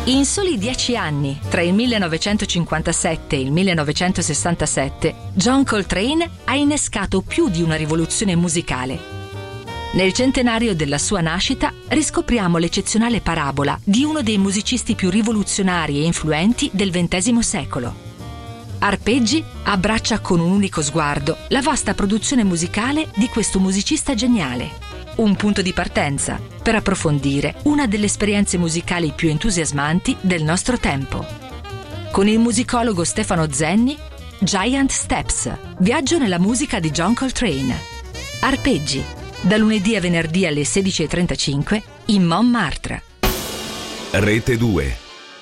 In soli 10 anni, tra il 1957 e il 1967, John Coltrane ha innescato più di una rivoluzione musicale. Nel centenario della sua nascita riscopriamo l'eccezionale parabola di uno dei musicisti più rivoluzionari e influenti del XX secolo. Arpeggi abbraccia con un unico sguardo la vasta produzione musicale di questo musicista geniale. Un punto di partenza per approfondire una delle esperienze musicali più entusiasmanti del nostro tempo. Con il musicologo Stefano Zenni, Giant Steps, viaggio nella musica di John Coltrane. Arpeggi, da lunedì a venerdì alle 16:35 in Montmartre. Rete 2.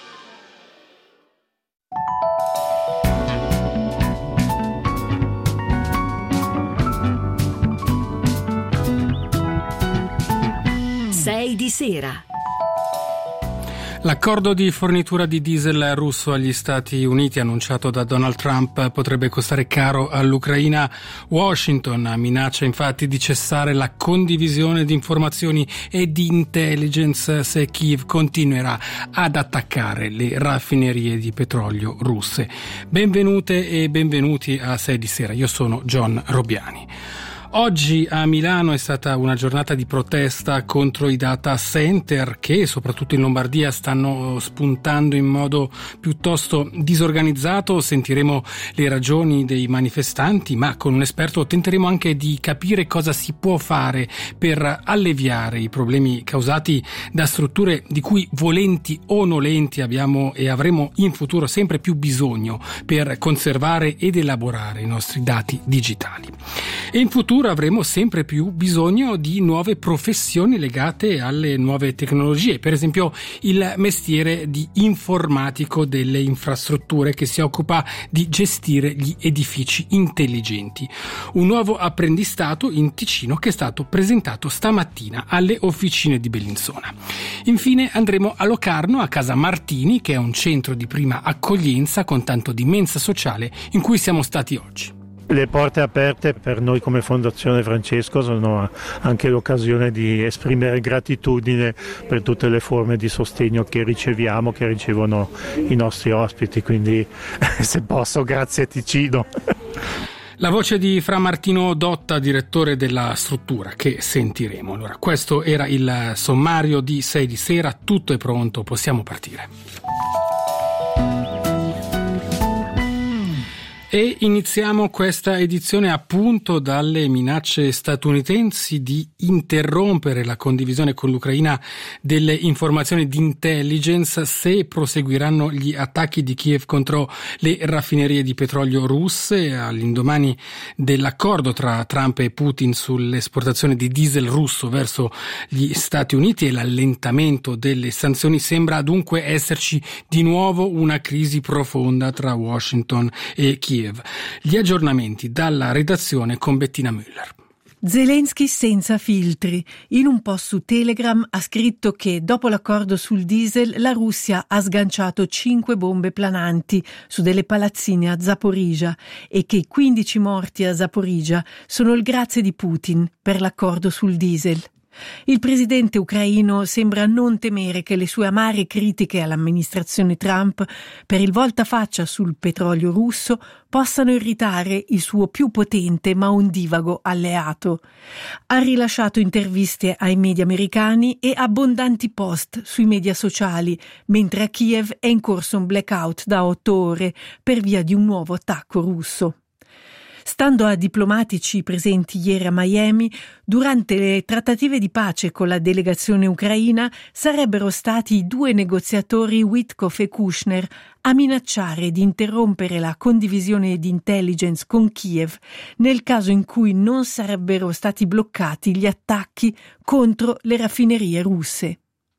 Di sera. L'accordo di fornitura di diesel russo agli Stati Uniti annunciato da Donald Trump potrebbe costare caro all'Ucraina. Washington minaccia infatti di cessare la condivisione di informazioni e di intelligence se Kiev continuerà ad attaccare le raffinerie di petrolio russe. Benvenute e benvenuti a 6 di sera. Io sono John Robbiani. Oggi a Milano è stata una giornata di protesta contro i data center che soprattutto in Lombardia stanno spuntando in modo piuttosto disorganizzato. Sentiremo le ragioni dei manifestanti, ma con un esperto tenteremo anche di capire cosa si può fare per alleviare i problemi causati da strutture di cui volenti o nolenti abbiamo e avremo in futuro sempre più bisogno per conservare ed elaborare i nostri dati digitali. E in futuro avremo sempre più bisogno di nuove professioni legate alle nuove tecnologie, per esempio il mestiere di informatico delle infrastrutture che si occupa di gestire gli edifici intelligenti. Un nuovo apprendistato in Ticino che è stato presentato stamattina alle officine di Bellinzona. Infine andremo a Locarno, a Casa Martini, che è un centro di prima accoglienza con tanto di mensa sociale in cui siamo stati oggi. Le porte aperte per noi come Fondazione Francesco sono anche l'occasione di esprimere gratitudine per tutte le forme di sostegno che riceviamo, che ricevono i nostri ospiti, quindi se posso, grazie Ticino. La voce di Fra Martino Dotta, direttore della struttura, che sentiremo. Allora, questo era il sommario di 6 di sera, tutto è pronto, possiamo partire. E iniziamo questa edizione appunto dalle minacce statunitensi di interrompere la condivisione con l'Ucraina delle informazioni di intelligence se proseguiranno gli attacchi di Kiev contro le raffinerie di petrolio russe. All'indomani dell'accordo tra Trump e Putin sull'esportazione di diesel russo verso gli Stati Uniti e l'allentamento delle sanzioni, sembra dunque esserci di nuovo una crisi profonda tra Washington e Kiev. Gli aggiornamenti dalla redazione con Bettina Müller. Zelensky senza filtri. In un post su Telegram ha scritto che dopo l'accordo sul diesel la Russia ha sganciato 5 bombe plananti su delle palazzine a Zaporizhzhia e che i 15 morti a Zaporizhzhia sono il grazie di Putin per l'accordo sul diesel. Il presidente ucraino sembra non temere che le sue amare critiche all'amministrazione Trump per il voltafaccia sul petrolio russo possano irritare il suo più potente ma ondivago alleato. Ha rilasciato interviste ai media americani e abbondanti post sui media sociali, mentre a Kiev è in corso un blackout da 8 ore per via di un nuovo attacco russo. Stando a diplomatici presenti ieri a Miami, durante le trattative di pace con la delegazione ucraina sarebbero stati i 2 negoziatori Witkoff e Kushner a minacciare di interrompere la condivisione di intelligence con Kiev nel caso in cui non sarebbero stati bloccati gli attacchi contro le raffinerie russe.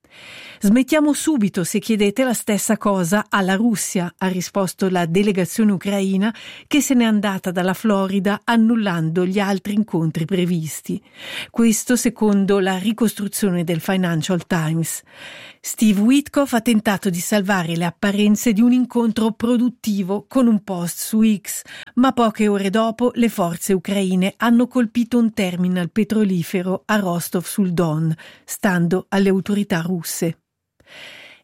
Smettiamo subito se chiedete la stessa cosa alla Russia, ha risposto la delegazione ucraina che se n'è andata dalla Florida annullando gli altri incontri previsti. Questo secondo la ricostruzione del Financial Times. Steve Witkoff ha tentato di salvare le apparenze di un incontro produttivo con un post su X, ma poche ore dopo le forze ucraine hanno colpito un terminal petrolifero a Rostov sul Don, stando alle autorità russe.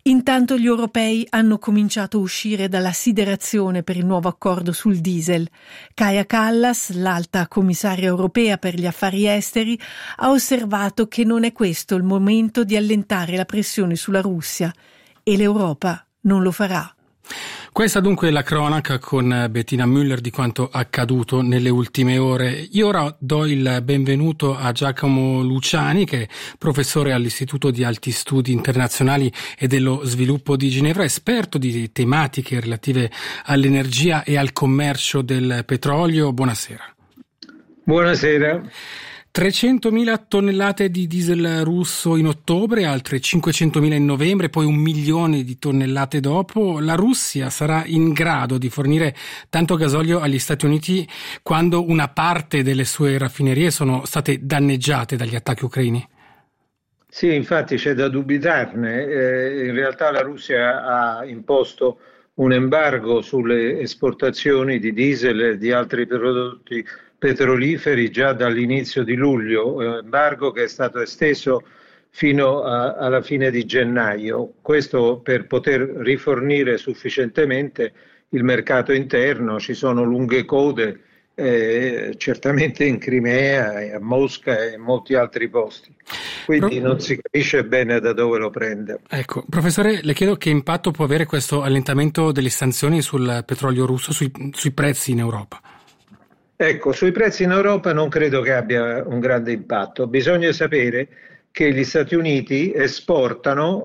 Intanto gli europei hanno cominciato a uscire dalla siderazione per il nuovo accordo sul diesel. Kaja Kallas, l'alta commissaria europea per gli affari esteri, ha osservato che non è questo il momento di allentare la pressione sulla Russia e l'Europa non lo farà. Questa dunque è la cronaca con Bettina Müller di quanto accaduto nelle ultime ore. Io ora do il benvenuto a Giacomo Luciani, che è professore all'Istituto di Alti Studi Internazionali e dello Sviluppo di Ginevra, esperto di tematiche relative all'energia e al commercio del petrolio. Buonasera. Buonasera. 300.000 tonnellate di diesel russo in ottobre, altre 500.000 in novembre, poi 1 milione di tonnellate dopo. La Russia sarà in grado di fornire tanto gasolio agli Stati Uniti quando una parte delle sue raffinerie sono state danneggiate dagli attacchi ucraini? Sì, infatti c'è da dubitarne. In realtà la Russia ha imposto un embargo sulle esportazioni di diesel e di altri prodotti petroliferi già dall'inizio di luglio, embargo che è stato esteso fino alla fine di gennaio. Questo per poter rifornire sufficientemente il mercato interno. Ci sono lunghe code, certamente in Crimea, a Mosca e in molti altri posti. Quindi non si capisce bene da dove lo prende. Ecco, professore, le chiedo che impatto può avere questo allentamento delle sanzioni sul petrolio russo, sui prezzi in Europa? Ecco, sui prezzi in Europa non credo che abbia un grande impatto. Bisogna sapere che gli Stati Uniti esportano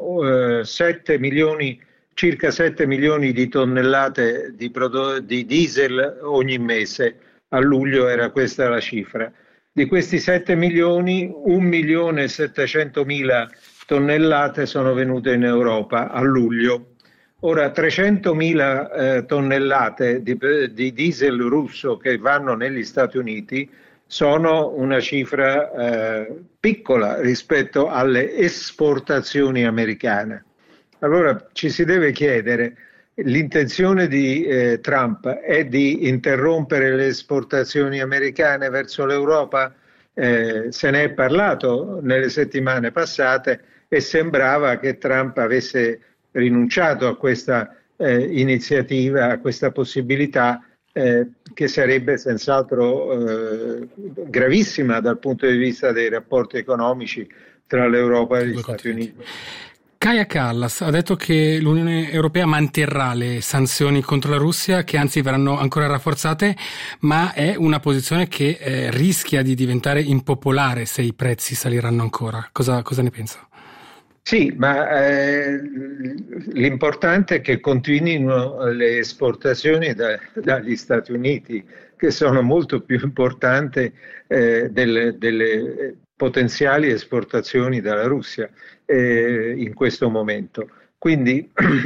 circa 7 milioni di tonnellate di diesel ogni mese. A luglio era questa la cifra. Di questi 7 milioni, 1.700.000 tonnellate sono venute in Europa a luglio. Ora, 300.000 tonnellate di diesel russo che vanno negli Stati Uniti sono una cifra piccola rispetto alle esportazioni americane. Allora ci si deve chiedere, l'intenzione di Trump è di interrompere le esportazioni americane verso l'Europa? Se ne è parlato nelle settimane passate e sembrava che Trump avesse rinunciato a questa iniziativa, a questa possibilità che sarebbe senz'altro gravissima dal punto di vista dei rapporti economici tra l'Europa e gli Stati Uniti. Kaja Kallas ha detto che l'Unione Europea manterrà le sanzioni contro la Russia, che anzi verranno ancora rafforzate, ma è una posizione che rischia di diventare impopolare se i prezzi saliranno ancora. Cosa ne pensa? Sì, ma l'importante è che continuino le esportazioni dagli Stati Uniti, che sono molto più importanti delle potenziali esportazioni dalla Russia in questo momento. Quindi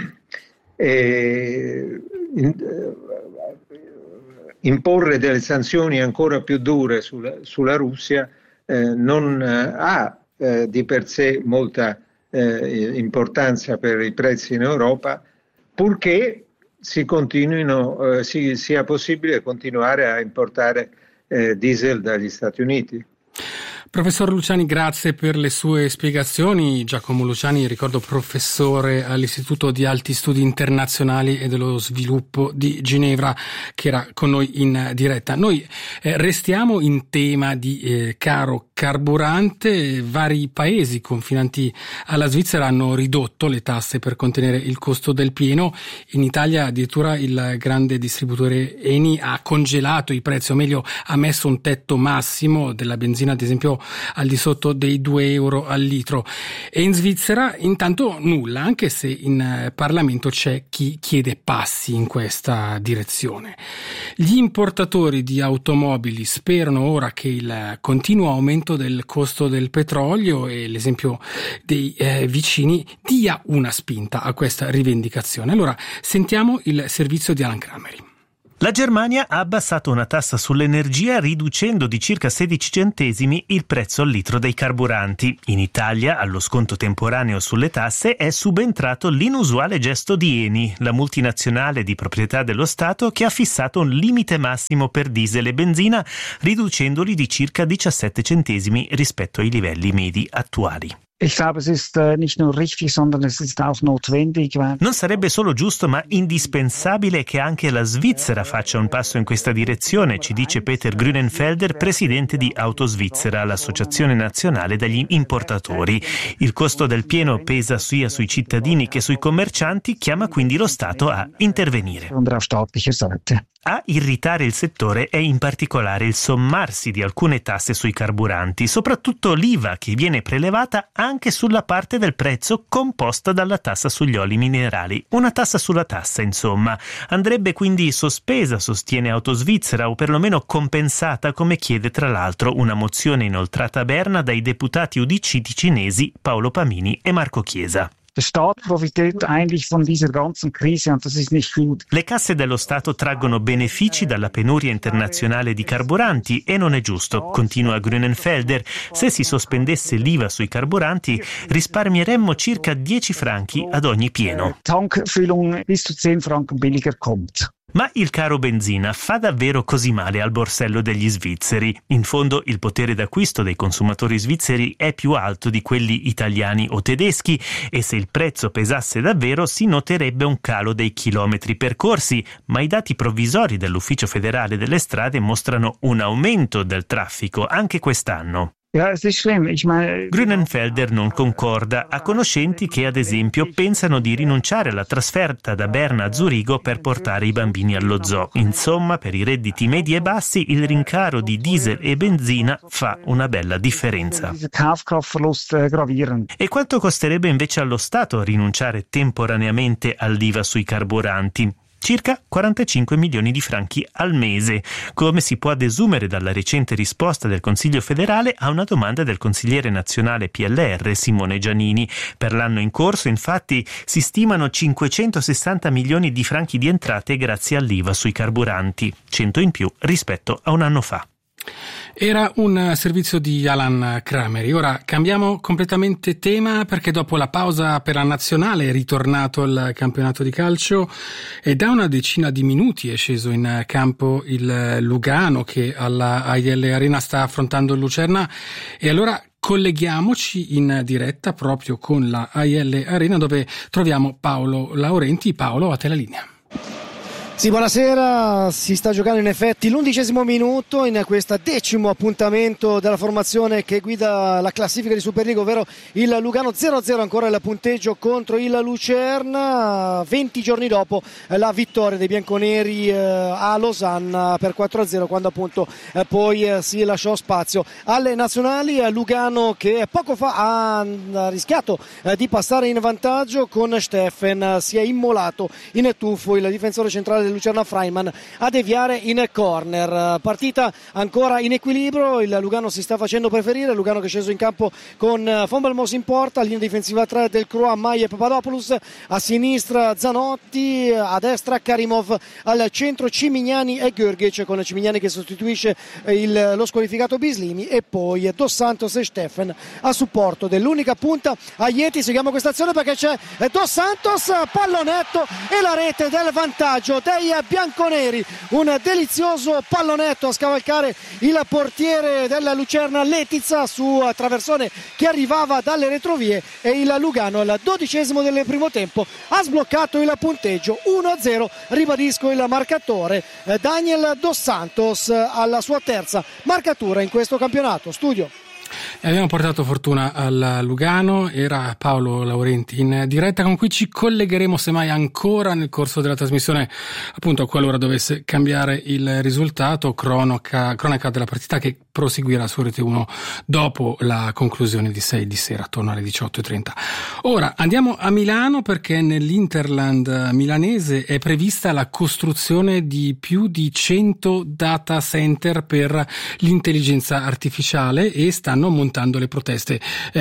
imporre delle sanzioni ancora più dure sulla Russia non ha di per sé molta importanza per i prezzi in Europa, purché sia possibile continuare a importare diesel dagli Stati Uniti. Professor Luciani, grazie per le sue spiegazioni. Giacomo Luciani, ricordo, professore all'Istituto di Alti Studi Internazionali e dello Sviluppo di Ginevra, che era con noi in diretta. Noi restiamo in tema di caro carburante. Vari paesi confinanti alla Svizzera hanno ridotto le tasse per contenere il costo del pieno. In Italia addirittura il grande distributore Eni ha congelato i prezzi, o meglio ha messo un tetto massimo della benzina, ad esempio al di sotto dei 2 euro al litro. E in Svizzera intanto nulla, anche se in Parlamento c'è chi chiede passi in questa direzione. Gli importatori di automobili sperano ora che il continuo aumento del costo del petrolio e l'esempio dei vicini dia una spinta a questa rivendicazione. Allora sentiamo il servizio di Alan Crameri. La Germania ha abbassato una tassa sull'energia riducendo di circa 16 centesimi il prezzo al litro dei carburanti. In Italia, allo sconto temporaneo sulle tasse, è subentrato l'inusuale gesto di Eni, la multinazionale di proprietà dello Stato, che ha fissato un limite massimo per diesel e benzina, riducendoli di circa 17 centesimi rispetto ai livelli medi attuali. Non sarebbe solo giusto ma indispensabile che anche la Svizzera faccia un passo in questa direzione, ci dice Peter Grünenfelder, presidente di Autosvizzera, l'associazione nazionale degli importatori. Il costo del pieno pesa sia sui cittadini che sui commercianti, chiama quindi lo Stato a intervenire. A irritare il settore è in particolare il sommarsi di alcune tasse sui carburanti, soprattutto l'IVA che viene prelevata anche sulla parte del prezzo composta dalla tassa sugli oli minerali. Una tassa sulla tassa, insomma. Andrebbe quindi sospesa, sostiene Autosvizzera, o perlomeno compensata, come chiede tra l'altro una mozione inoltrata a Berna dai deputati UDC ticinesi Paolo Pamini e Marco Chiesa. Le casse dello Stato traggono benefici dalla penuria internazionale di carburanti e non è giusto, continua Grünenfelder. Se si sospendesse l'IVA sui carburanti risparmieremmo circa 10 franchi ad ogni pieno. Ma il caro benzina fa davvero così male al borsello degli svizzeri? In fondo il potere d'acquisto dei consumatori svizzeri è più alto di quelli italiani o tedeschi e se il prezzo pesasse davvero si noterebbe un calo dei chilometri percorsi, ma i dati provvisori dell'Ufficio federale delle strade mostrano un aumento del traffico anche quest'anno. Grünenfelder non concorda, ha conoscenti che ad esempio pensano di rinunciare alla trasferta da Berna a Zurigo per portare i bambini allo zoo. Insomma, per i redditi medi e bassi il rincaro di diesel e benzina fa una bella differenza. E quanto costerebbe invece allo Stato rinunciare temporaneamente all'IVA sui carburanti? Circa 45 milioni di franchi al mese, come si può desumere dalla recente risposta del Consiglio federale a una domanda del consigliere nazionale PLR Simone Giannini. Per l'anno in corso, infatti, si stimano 560 milioni di franchi di entrate grazie all'IVA sui carburanti, 100 in più rispetto a un anno fa. Era un servizio di Alan Crameri. Ora cambiamo completamente tema perché dopo la pausa per la nazionale è ritornato il campionato di calcio e da una decina di minuti è sceso in campo il Lugano che alla AIL Arena sta affrontando il Lucerna e allora colleghiamoci in diretta proprio con la AIL Arena dove troviamo Paolo Laurenti. Paolo, a te la linea. Sì, buonasera, si sta giocando in effetti l'11° minuto in questo 10° appuntamento della formazione che guida la classifica di Superliga, ovvero il Lugano. 0-0 ancora il punteggio contro il Lucerna, 20 giorni dopo la vittoria dei bianconeri a Losanna per 4-0 quando appunto poi si lasciò spazio alle nazionali. Lugano che poco fa ha rischiato di passare in vantaggio con Steffen, si è immolato in tuffo il difensore centrale del Lucerna Freiman a deviare in corner. Partita ancora in equilibrio, il Lugano si sta facendo preferire, Lugano che è sceso in campo con Fonbelmos in porta, linea difensiva 3 del Croix, Mai e Papadopoulos, a sinistra Zanotti, a destra Karimov, al centro Cimignani e Görgic, con Cimignani che sostituisce lo squalificato Bislimi e poi Dos Santos e Steffen a supporto dell'unica punta a Ieti. Seguiamo questa azione perché c'è Dos Santos, pallonetto e la rete del vantaggio dei bianconeri, un delizioso pallonetto a scavalcare il portiere della Lucerna Letizia su traversone che arrivava dalle retrovie e il Lugano al 12° del primo tempo ha sbloccato il punteggio 1-0. Ribadisco il marcatore, Daniel Dos Santos alla sua terza marcatura in questo campionato. Studio. Abbiamo portato fortuna al Lugano, era Paolo Laurenti in diretta con cui ci collegheremo semmai ancora nel corso della trasmissione, appunto qualora dovesse cambiare il risultato, cronaca della partita che proseguirà su Rete 1 dopo la conclusione di 6 di sera attorno alle 18:30. Ora andiamo a Milano perché nell'Interland milanese è prevista la costruzione di più di 100 data center per l'intelligenza artificiale e stanno montando le proteste.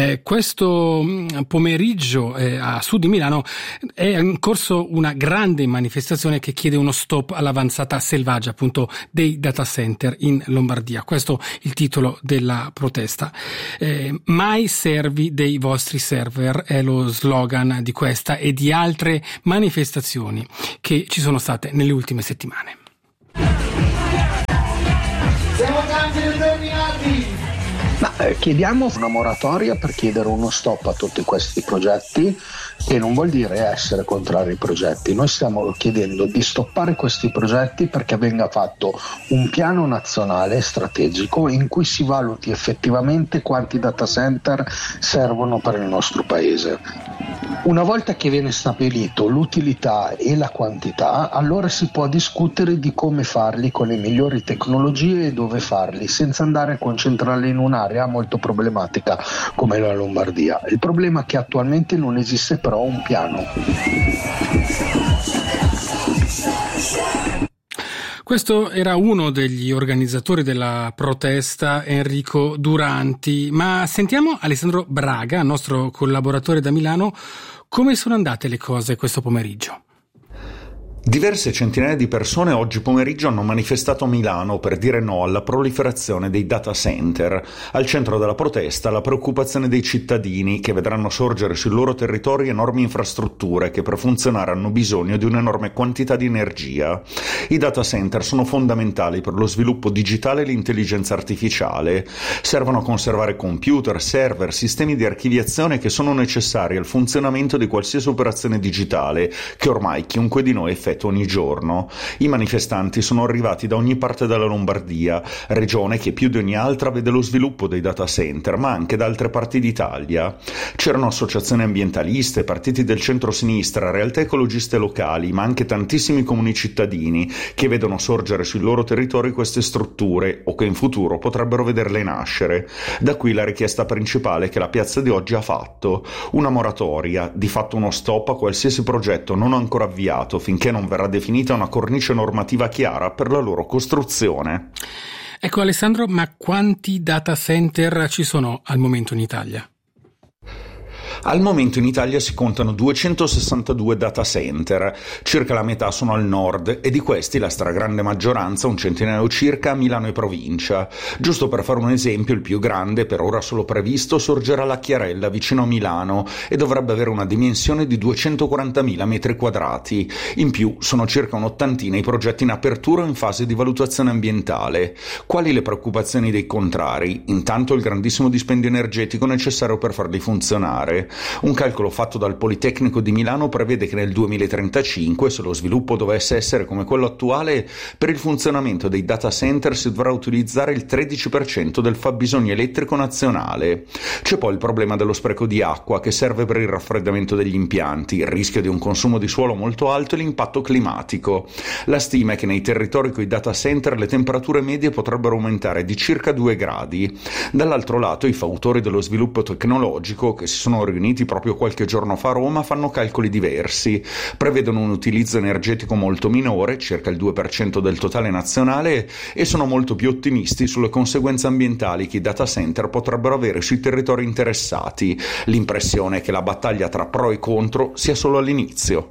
Questo pomeriggio a sud di Milano è in corso una grande manifestazione che chiede uno stop all'avanzata selvaggia appunto dei data center in Lombardia. Questo il titolo della protesta. Mai servi dei vostri server è lo slogan di questa e di altre manifestazioni che ci sono state nelle ultime settimane. Siamo tanti determinati. Ma Chiediamo una moratoria per chiedere uno stop a tutti questi progetti, che non vuol dire essere contrari ai progetti. Noi stiamo chiedendo di stoppare questi progetti perché venga fatto un piano nazionale strategico in cui si valuti effettivamente quanti data center servono per il nostro paese. Una volta che viene stabilito l'utilità e la quantità, allora si può discutere di come farli con le migliori tecnologie e dove farli, senza andare a concentrarli in un'area molto problematica come la Lombardia. Il problema è che attualmente non esiste però un piano. Questo era uno degli organizzatori della protesta, Enrico Duranti, ma sentiamo Alessandro Braga, nostro collaboratore da Milano, come sono andate le cose questo pomeriggio. Diverse centinaia di persone oggi pomeriggio hanno manifestato a Milano per dire no alla proliferazione dei data center. Al centro della protesta la preoccupazione dei cittadini che vedranno sorgere sul loro territorio enormi infrastrutture che per funzionare hanno bisogno di un'enorme quantità di energia. I data center sono fondamentali per lo sviluppo digitale e l'intelligenza artificiale. Servono a conservare computer, server, sistemi di archiviazione che sono necessari al funzionamento di qualsiasi operazione digitale che ormai chiunque di noi effettua ogni giorno. I manifestanti sono arrivati da ogni parte della Lombardia, regione che più di ogni altra vede lo sviluppo dei data center, ma anche da altre parti d'Italia. C'erano associazioni ambientaliste, partiti del centro-sinistra, realtà ecologiste locali, ma anche tantissimi comuni cittadini che vedono sorgere sui loro territori queste strutture o che in futuro potrebbero vederle nascere. Da qui la richiesta principale che la piazza di oggi ha fatto: una moratoria, di fatto uno stop a qualsiasi progetto non ancora avviato finché non verrà definita una cornice normativa chiara per la loro costruzione. Ecco Alessandro, ma quanti data center ci sono al momento in Italia? Al momento in Italia si contano 262 data center, circa la metà sono al nord e di questi la stragrande maggioranza, un centinaio circa, a Milano e provincia. Giusto per fare un esempio, il più grande, per ora solo previsto, sorgerà a Chiarella, vicino a Milano, e dovrebbe avere una dimensione di 240.000 metri quadrati. In più sono circa un'ottantina i progetti in apertura o in fase di valutazione ambientale. Quali le preoccupazioni dei contrari? Intanto il grandissimo dispendio energetico necessario per farli funzionare. Un calcolo fatto dal Politecnico di Milano prevede che nel 2035, se lo sviluppo dovesse essere come quello attuale, per il funzionamento dei data center si dovrà utilizzare il 13% del fabbisogno elettrico nazionale. C'è poi il problema dello spreco di acqua che serve per il raffreddamento degli impianti, il rischio di un consumo di suolo molto alto e l'impatto climatico. La stima è che nei territori con i data center le temperature medie potrebbero aumentare di circa 2 gradi. Dall'altro lato i fautori dello sviluppo tecnologico, che si sono riuniti proprio qualche giorno fa a Roma, fanno calcoli diversi. Prevedono un utilizzo energetico molto minore, circa il 2% del totale nazionale, e sono molto più ottimisti sulle conseguenze ambientali che i data center potrebbero avere sui territori interessati. L'impressione è che la battaglia tra pro e contro sia solo all'inizio.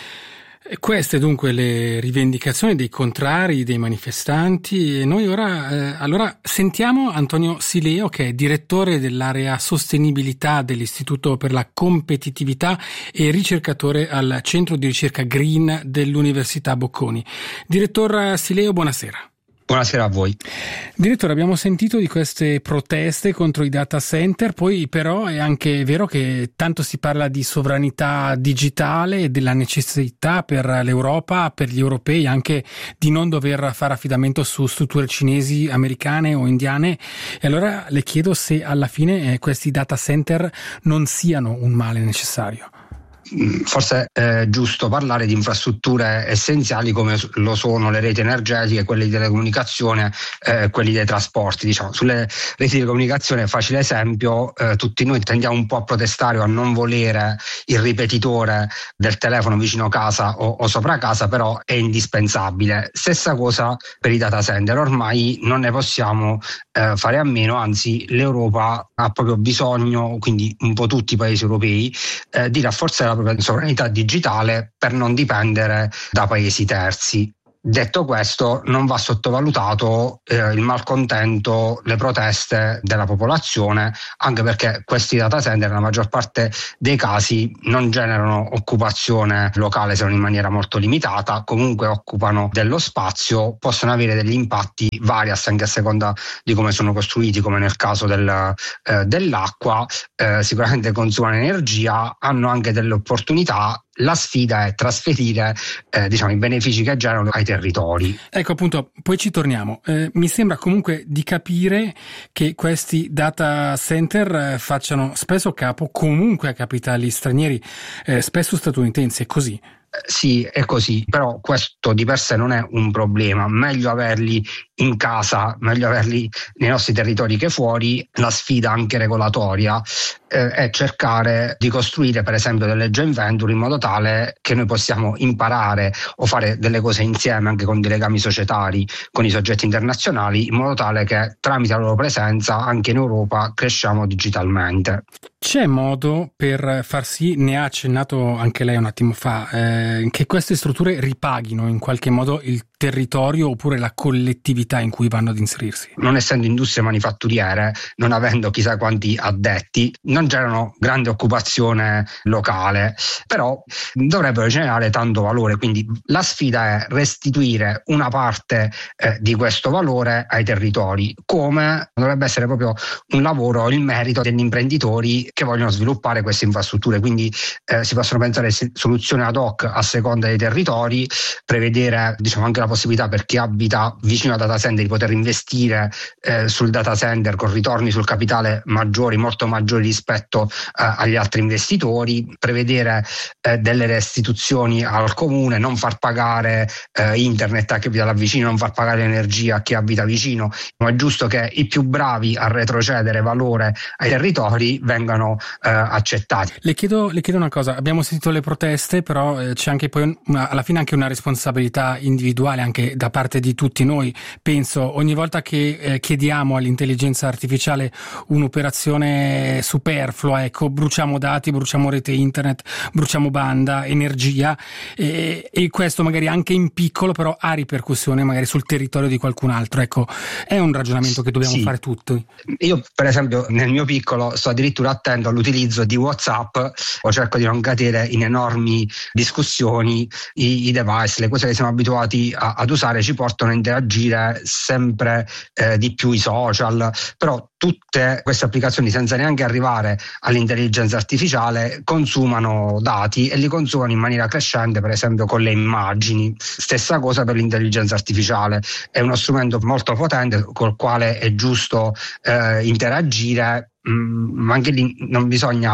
Queste dunque le rivendicazioni dei contrari, dei manifestanti, e noi ora allora sentiamo Antonio Sileo, che è direttore dell'area sostenibilità dell'Istituto per la competitività e ricercatore al centro di ricerca Green dell'Università Bocconi. Direttor Sileo, buonasera. Buonasera a voi. Direttore, abbiamo sentito di queste proteste contro i data center, poi però è anche vero che tanto si parla di sovranità digitale e della necessità per l'Europa, per gli europei, anche di non dover fare affidamento su strutture cinesi, americane o indiane. E allora le chiedo se alla fine questi data center non siano un male necessario. Forse è giusto parlare di infrastrutture essenziali come lo sono le reti energetiche, quelle di telecomunicazione, quelli dei trasporti. Diciamo, sulle reti di comunicazione, facile esempio, tutti noi tendiamo un po' a protestare o a non volere il ripetitore del telefono vicino casa o sopra casa, però è indispensabile. Stessa cosa per i data center, ormai non ne possiamo fare a meno, anzi l'Europa ha proprio bisogno, quindi un po' tutti i paesi europei, di rafforzare la propria sovranità digitale per non dipendere da paesi terzi. Detto questo, non va sottovalutato il malcontento, le proteste della popolazione, anche perché questi data center nella maggior parte dei casi non generano occupazione locale se non in maniera molto limitata, comunque occupano dello spazio, possono avere degli impatti vari anche a seconda di come sono costruiti, come nel caso dell'acqua, sicuramente consumano energia, hanno anche delle opportunità. La sfida è trasferire i benefici che generano ai territori. Ecco, appunto, poi ci torniamo. Mi sembra comunque di capire che questi data center facciano spesso capo comunque a capitali stranieri, spesso statunitensi, è così? Sì, è così, però questo di per sé non è un problema, meglio averli in casa, meglio averli nei nostri territori che fuori. La sfida anche regolatoria è cercare di costruire per esempio delle joint venture in modo tale che noi possiamo imparare o fare delle cose insieme anche con dei legami societari con i soggetti internazionali, in modo tale che tramite la loro presenza anche in Europa cresciamo digitalmente. C'è modo per far sì, ne ha accennato anche lei un attimo fa, che queste strutture ripaghino in qualche modo il territorio oppure la collettività in cui vanno ad inserirsi? Non essendo industrie manifatturiere, non avendo chissà quanti addetti, non generano grande occupazione locale, però dovrebbero generare tanto valore, quindi la sfida è restituire una parte di questo valore ai territori, come dovrebbe essere proprio un lavoro, il merito degli imprenditori che vogliono sviluppare queste infrastrutture, quindi si possono pensare soluzioni ad hoc a seconda dei territori, prevedere anche la possibilità per chi abita vicino al data center di poter investire sul data center con ritorni sul capitale maggiori, molto maggiori rispetto agli altri investitori, prevedere delle restituzioni al comune, non far pagare internet a chi abita là vicino, non far pagare l'energia a chi abita vicino, ma è giusto che i più bravi a retrocedere valore ai territori vengano accettati. Le chiedo una cosa, abbiamo sentito le proteste, però c'è anche poi alla fine anche una responsabilità individuale anche da parte di tutti noi. Penso ogni volta che chiediamo all'intelligenza artificiale un'operazione superflua, ecco, bruciamo dati, bruciamo rete internet, bruciamo banda, energia, e questo magari anche in piccolo però ha ripercussione magari sul territorio di qualcun altro. Ecco, è un ragionamento che dobbiamo fare tutti. Io per esempio nel mio piccolo sto addirittura attento all'utilizzo di WhatsApp, o cerco di non cadere in enormi discussioni. I device, le cose che siamo abituati ad usare ci portano a interagire sempre di più, i social, però tutte queste applicazioni, senza neanche arrivare all'intelligenza artificiale, consumano dati e li consumano in maniera crescente, per esempio con le immagini. Stessa cosa per l'intelligenza artificiale, è uno strumento molto potente col quale è giusto interagire, ma anche lì non bisogna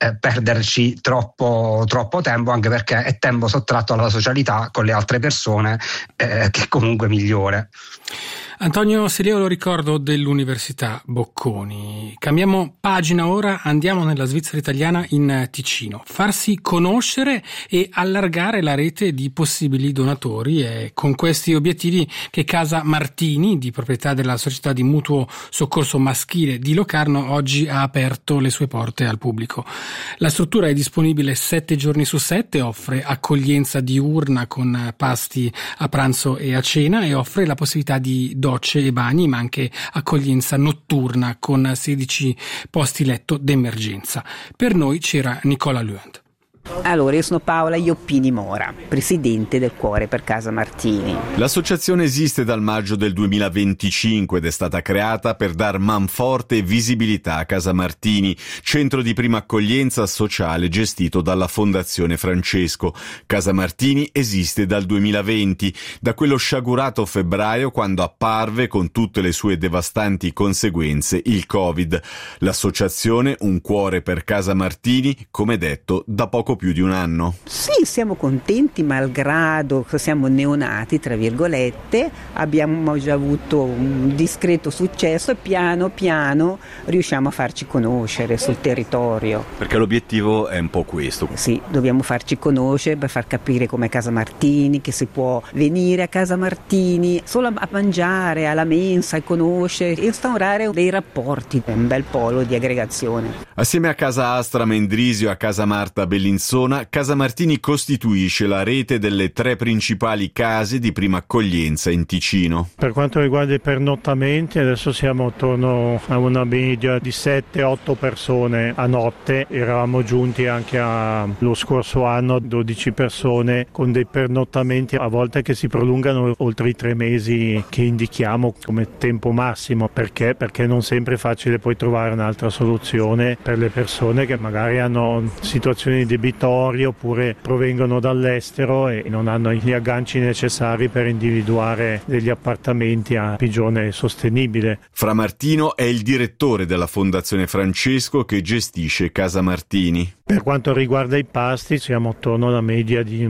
perderci troppo tempo, anche perché è tempo sottratto alla socialità con le altre persone, che è comunque migliore. Antonio Sileo, lo ricordo, dell'Università Bocconi. Cambiamo pagina ora, andiamo nella Svizzera italiana in Ticino. Farsi conoscere e allargare la rete di possibili donatori, è con questi obiettivi che Casa Martini, di proprietà della società di mutuo soccorso maschile di Locarno, oggi ha aperto le sue porte al pubblico. La struttura è disponibile 7 giorni su 7, offre accoglienza diurna con pasti a pranzo e a cena e offre la possibilità di docce e bagni, ma anche accoglienza notturna con 16 posti letto d'emergenza. Per noi c'era Nicola Luand. Allora, io sono Paola Ioppini Mora, presidente del Cuore per Casa Martini. L'associazione esiste dal maggio del 2025 ed è stata creata per dar manforte e visibilità a Casa Martini, centro di prima accoglienza sociale gestito dalla Fondazione Francesco. Casa Martini esiste dal 2020, da quello sciagurato febbraio quando apparve con tutte le sue devastanti conseguenze il Covid. L'associazione Un Cuore per Casa Martini, come detto, da poco più di un anno. Sì, siamo contenti, malgrado siamo neonati, tra virgolette, abbiamo già avuto un discreto successo e piano piano riusciamo a farci conoscere sul territorio. Perché l'obiettivo è un po' questo. Sì, dobbiamo farci conoscere per far capire com'è Casa Martini, che si può venire a Casa Martini solo a mangiare, alla mensa, e conoscere, instaurare dei rapporti, un bel polo di aggregazione. Assieme a Casa Astra Mendrisio e a Casa Marta Bellinzona Bellinzona, Casamartini costituisce la rete delle 3 principali case di prima accoglienza in Ticino. Per quanto riguarda i pernottamenti, adesso siamo attorno a una media di 7-8 persone a notte. Eravamo giunti anche lo scorso anno 12 persone con dei pernottamenti a volte che si prolungano oltre i 3 mesi che indichiamo come tempo massimo. Perché? Perché non sempre è facile poi trovare un'altra soluzione per le persone che magari hanno situazioni di debitorio oppure provengono dall'estero e non hanno gli agganci necessari per individuare degli appartamenti a pigione sostenibile. Fra Martino è il direttore della Fondazione Francesco che gestisce Casamartini. Per quanto riguarda i pasti siamo attorno alla media di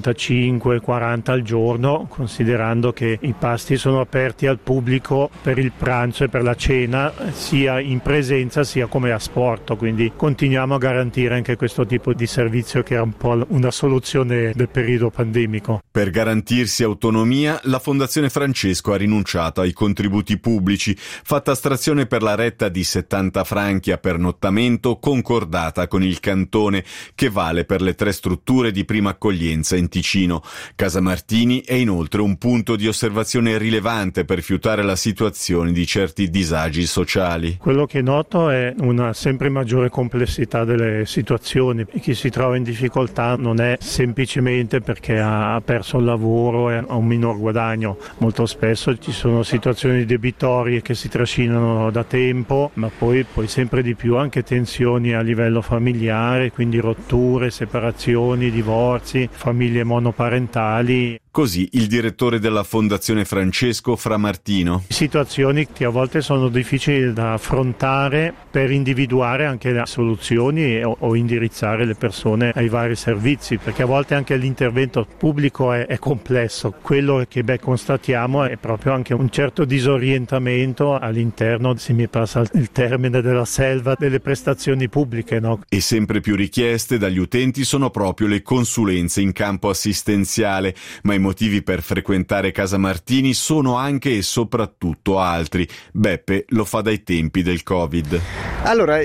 35-40 al giorno, considerando che i pasti sono aperti al pubblico per il pranzo e per la cena, sia in presenza sia come asporto, quindi continuiamo a garantire anche questo tipo di servizio che era un po' una soluzione del periodo pandemico. Per garantirsi autonomia, la Fondazione Francesco ha rinunciato ai contributi pubblici, fatta astrazione per la retta di 70 franchi a pernottamento concordata con il cantone, che vale per le 3 strutture di prima accoglienza in Ticino. Casamartini è inoltre un punto di osservazione rilevante per fiutare la situazione di certi disagi sociali. Quello che noto è una sempre maggiore complessità delle situazioni. Chi si trova in difficoltà non è semplicemente perché ha perso il lavoro e ha un minor guadagno. Molto spesso ci sono situazioni debitorie che si trascinano da tempo, ma poi sempre di più anche tensioni a livello familiare, quindi rotture, separazioni, divorzi, famiglie monoparentali. Così il direttore della Fondazione Francesco Fra Martino. Situazioni che a volte sono difficili da affrontare per individuare anche le soluzioni o indirizzare le persone ai vari servizi, perché a volte anche l'intervento pubblico è complesso. Quello che constatiamo è proprio anche un certo disorientamento all'interno, se mi passa il termine, della selva delle prestazioni pubbliche, no? E sempre più richieste dagli utenti sono proprio le consulenze in campo assistenziale, ma i motivi per frequentare Casamartini sono anche e soprattutto altri. Beppe lo fa dai tempi del Covid. Allora,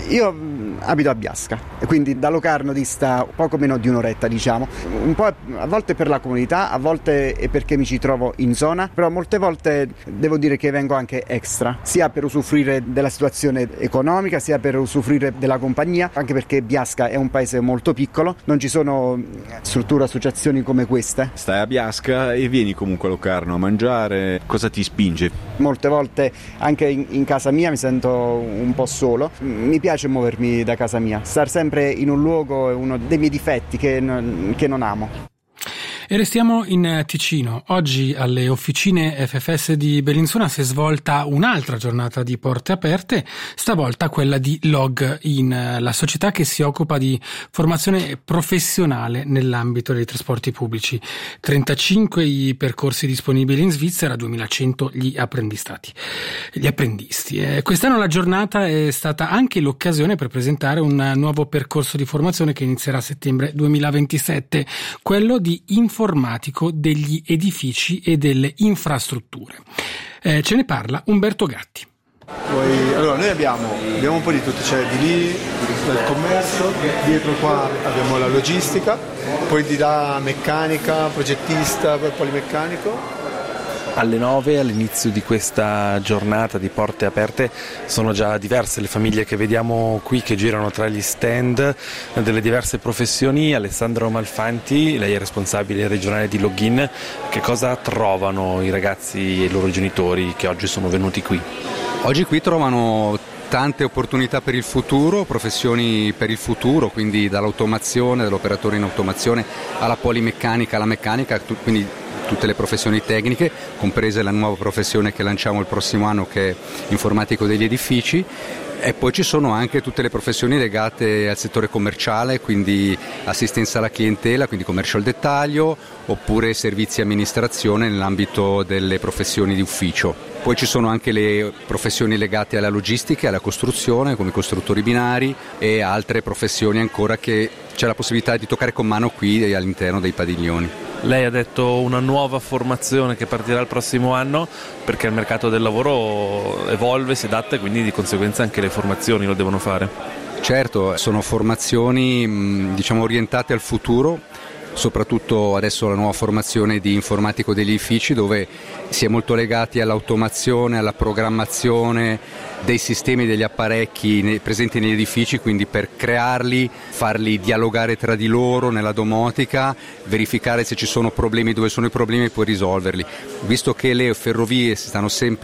io abito a Biasca, quindi da Locarno dista poco meno di un'oretta, diciamo. Un po' a volte per la comunità, a volte è perché mi ci trovo in zona, però molte volte devo dire che vengo anche extra, sia per usufruire della situazione economica, sia per usufruire della compagnia, anche perché Biasca è un paese molto piccolo, non ci sono strutture, associazioni come queste. Stai a Biasca e vieni comunque a Locarno a mangiare, cosa ti spinge? Molte volte anche in casa mia mi sento un po' solo, mi piace muovermi da casa mia, star sempre in un luogo è uno dei miei difetti che non amo. E restiamo in Ticino. Oggi alle officine FFS di Bellinzona si è svolta un'altra giornata di porte aperte, stavolta quella di Login, la società che si occupa di formazione professionale nell'ambito dei trasporti pubblici. 35 i percorsi disponibili in Svizzera, 2100 gli apprendisti. Quest'anno la giornata è stata anche l'occasione per presentare un nuovo percorso di formazione che inizierà a settembre 2027, quello di informatico degli edifici e delle infrastrutture. Ce ne parla Umberto Gatti. Noi abbiamo un po' di tutto, c'è di lì il commercio, dietro qua abbiamo la logistica, poi di là meccanica, progettista, polimeccanico. Alle 9, all'inizio di questa giornata di porte aperte, sono già diverse le famiglie che vediamo qui che girano tra gli stand delle diverse professioni. Alessandro Malfanti, lei è responsabile regionale di Login. Che cosa trovano i ragazzi e i loro genitori che oggi sono venuti qui? Oggi qui trovano tante opportunità per il futuro, professioni per il futuro, quindi dall'automazione, dall'operatore in automazione alla polimeccanica, alla meccanica, quindi tutte le professioni tecniche, comprese la nuova professione che lanciamo il prossimo anno che è informatico degli edifici. E poi ci sono anche tutte le professioni legate al settore commerciale, quindi assistenza alla clientela, quindi commercio al dettaglio, oppure servizi e amministrazione nell'ambito delle professioni di ufficio. Poi ci sono anche le professioni legate alla logistica e alla costruzione, come i costruttori binari, e altre professioni ancora che c'è la possibilità di toccare con mano qui all'interno dei padiglioni. Lei ha detto una nuova formazione che partirà il prossimo anno perché il mercato del lavoro evolve, si adatta e quindi di conseguenza anche le formazioni lo devono fare. Certo, sono formazioni diciamo orientate al futuro, soprattutto adesso la nuova formazione di informatico degli edifici, dove si è molto legati all'automazione, alla programmazione dei sistemi, degli apparecchi presenti negli edifici, quindi per crearli, farli dialogare tra di loro nella domotica, verificare se ci sono problemi, dove sono i problemi e poi risolverli. Visto che le ferrovie si stanno sempre